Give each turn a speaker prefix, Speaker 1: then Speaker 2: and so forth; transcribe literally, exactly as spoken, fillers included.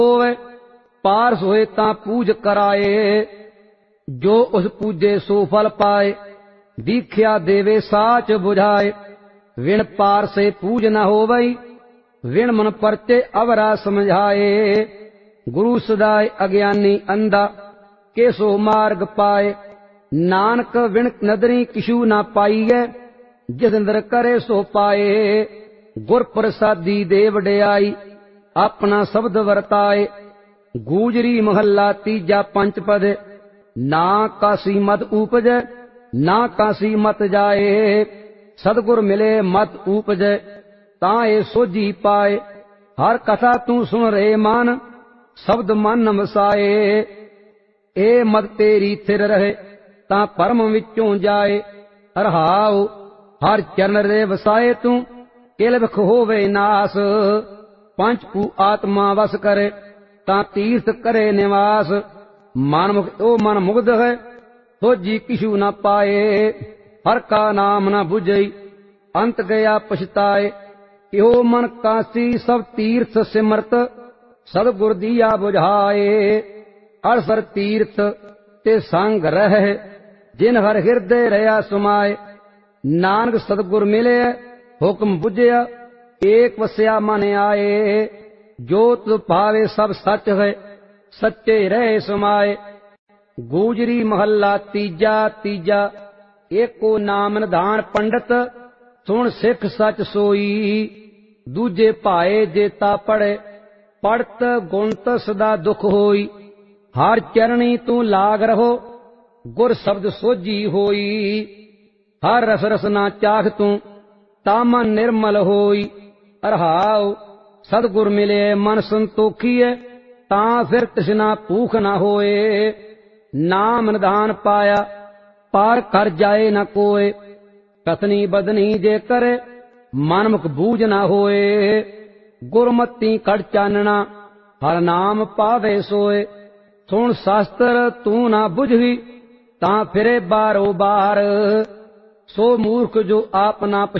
Speaker 1: ਹੋਵੇ ਪਾਰਸ ਹੋਏ ਤਾਂ ਪੂਜ ਕਰਾਏ। ਜੋ ਉਸ ਪੂਜੇ ਸੋ ਫਲ ਪਾਏ, ਦੀਖਿਆ ਦੇਵੇ ਸਾਚ ਬੁਝਾਏ। ਵਿਣ ਪਾਰਸੇ ਪੂਜ ਨਾ ਹੋਵਈ, ਵਿਣ ਮਨ ਪਰਚੇ ਅਵਰਾ ਸਮਝਾਏ। ਗੁਰੂ ਸਦਾਏ ਅਗਿਆਨੀ ਅੰਧਾ, ਕੇ ਸੋ ਮਾਰਗ ਪਾਏ। ਨਾਨਕ ਵਿਣ ਨਦਰੀ ਕਿਛੂ ਨਾ ਪਾਈਐ, ਜਿਸ ਅੰਦਰ ਕਰੇ ਸੋ ਪਾਏ। ਗੁਰ ਪ੍ਰਸਾਦੀ ਦੇ ਵਡਿਆਈ, ਆਪਣਾ ਸ਼ਬਦ ਵਰਤਾਏ। ਗੂਜਰੀ ਮਹੱਲਾ ਤੀਜਾ ਪੰਚ ਪਦ, ਨਾ ਕਾਸੀ ਮਤ ਊਪਜੈ, ਨਾ ਕਾਸੀ ਮਤ ਜਾਏ। ਸਤਿਗੁਰ ਮਿਲੇ ਮਤ ਊਪਜੈ, ਤਾਂ ਇਹ ਸੋਝੀ ਪਾਏ। ਹਰ ਕਥਾ ਤੂੰ ਸੁਣ ਰੇ ਮਨ, ਸ਼ਬਦ ਮਨ ਵਸਾਏ। ਇਹ ਮਤ ਤੇਰੀ ਥਿਰ ਰਹੇ, ਤਾਂ ਭਰਮ ਵਿੱਚੋਂ ਜਾਏ। ਰਹਾਉ ਹਰ ਚਰਨ ਰੇ ਵਸਾਏ ਤੂੰ, ਕਿਲ ਵਿਖ ਹੋਵੇ ਨਾਸ। ਪੰਚ ਪੂ ਆਤਮਾ ਵਸ ਕਰੇ, ਤਾਂ ਤੀਰਥ ਕਰੇ ਨਿਵਾਸ। ਮਨ ਮੁਖ ਉਹ ਮਨ ਮੁਗਧ ਹੈ, ਸੋਝੀ ਕਿਛੂ ਨਾ ਪਾਏ। ਹਰ ਕਾ ਨਾਮ ਨਾ ਬੁਝਈ, ਅੰਤ ਗਿਆ ਪਛਤਾਏ। ਇਹੋ ਮਨ ਕਾਸੀ ਸਭ ਤੀਰਥ ਸਿਮਰਤ, ਸਤਿਗੁਰ ਦੀਆ ਬੁਝਾਏ। ਅਰਸਰ ਤੀਰਥ ਤੇ ਸੰਗ ਰਹਿ, ਜਿਨ ਹਰ ਹਿਰਦੇ ਰਹਾ ਸਮਾਏ। ਨਾਨਕ ਸਤਿਗੁਰ ਮਿਲੇ, ਹੁਕਮ ਬੁਝਿਆ, ਏਕ ਵਸਿਆ ਮਨ ਆਏ। ਜੋ ਤੁ ਭਾਵੇ ਸਭ ਸੱਚ ਹੈ, ਸੱਚੇ ਰਹੇ ਸਮਾਏ। ਗੂਜਰੀ ਮਹੱਲਾ ਤੀਜਾ ਤੀਜਾ, ਏਕੋ ਨਾਮ ਨਿਧਾਨ ਪੰਡਤ, ਸੁਣ ਸਿੱਖ ਸੱਚ ਸੋਈ। ਦੂਜੇ ਭਾਏ ਜੇਤਾ ਪੜ੍ਹੇ, ਪੜਤ ਗੁਣਤ ਸਦਾ ਦੁਖ ਹੋਈ। ਹਰ ਚਰਣੀ ਤੂੰ ਲਾਗ ਰਹੋ, ਗੁਰ ਸ਼ਬਦ ਸੋਝੀ ਹੋਈ। ਹਰ ਰਸ ਰਸਨਾ ਚਾਖ ਤੂੰ, ਤਾ ਮਨ ਨਿਰਮਲ ਹੋਈ। ਰਹਾਉ ਸਤਿਗੁਰ ਮਿਲੇ ਮਨ ਸੰਤੋਖੀਐ, ਤਾਂ ਫਿਰ ਤ੍ਰਿਸ਼ਨਾ ਭੂਖ ਨਾ ਹੋਏ। ਨਾਮ ਨਿਧਾਨ ਪਾਇਆ, ਪਾਰ ਕਰ ਜਾਏ ਨਾ ਕੋਏ। ਕਥਨੀ ਬਦਨੀ ਜੇ ਕਰੇ, ਮਨ ਮੁਖ ਬੂਝ ਨਾ ਹੋਏ। ਗੁਰਮਤੀ ਕੜ ਚਾਨਣਾ, ਹਰ ਨਾਮ ਪਾਵੇ ਸੋਏ। ਸੁਣ ਸ਼ਾਸਤਰ ਤੂੰ ਨਾ ਬੁਝਵੀ, ਤਾਂ ਫਿਰੇ ਬਾਰੋ ਬਾਰ। ਸੋ ਮੂਰਖ ਜੋ ਆਪ ਨਾ